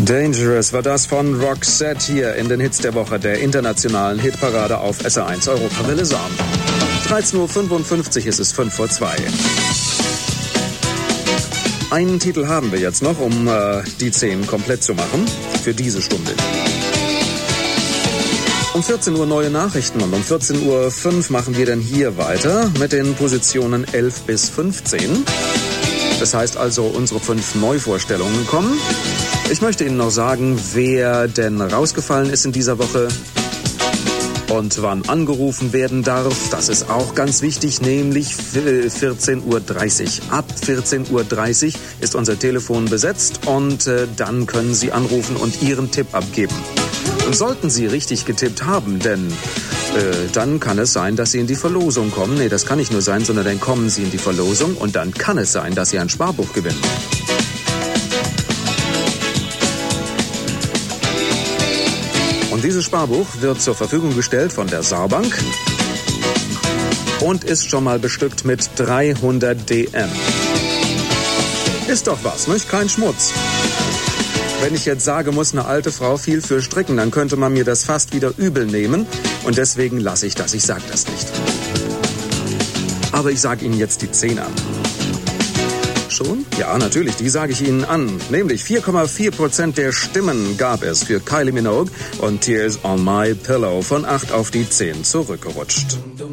Dangerous war das von Roxette hier in den Hits der Woche der internationalen Hitparade auf SR1 Europawelle Saar. 13.55 Uhr ist es 2:05. Einen Titel haben wir jetzt noch, um die 10 komplett zu machen für diese Stunde. Um 14 Uhr neue Nachrichten und um 14.05 Uhr machen wir dann hier weiter mit den Positionen 11 bis 15. Das heißt also, unsere 5 Neuvorstellungen kommen. Ich möchte Ihnen noch sagen, wer denn rausgefallen ist in dieser Woche und wann angerufen werden darf. Das ist auch ganz wichtig, nämlich 14.30 Uhr. Ab 14.30 Uhr ist unser Telefon besetzt und dann können Sie anrufen und Ihren Tipp abgeben. Und sollten Sie richtig getippt haben, denn dann kann es sein, dass Sie in die Verlosung kommen. Nee, das kann nicht nur sein, sondern dann kommen Sie in die Verlosung und dann kann es sein, dass Sie ein Sparbuch gewinnen. Und dieses Sparbuch wird zur Verfügung gestellt von der Saarbank und ist schon mal bestückt mit 300 DM. Ist doch was, nicht? Kein Schmutz. Wenn ich jetzt sage, muss eine alte Frau viel für stricken, dann könnte man mir das fast wieder übel nehmen. Und deswegen lasse ich das. Ich sage das nicht. Aber ich sage Ihnen jetzt die 10er. Schon? Ja, natürlich, die sage ich Ihnen an. Nämlich 4,4% der Stimmen gab es für Kylie Minogue und Tears on My Pillow von 8 auf die 10 zurückgerutscht.